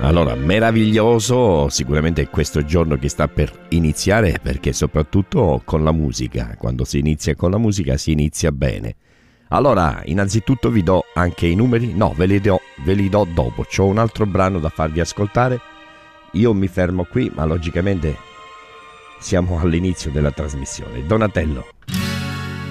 Allora, meraviglioso sicuramente questo giorno che sta per iniziare, perché soprattutto con la musica, quando si inizia con la musica si inizia bene. Allora, innanzitutto vi do anche i numeri, no, ve li do dopo, c'ho un altro brano da farvi ascoltare, io mi fermo qui, ma logicamente siamo all'inizio della trasmissione. Donatello.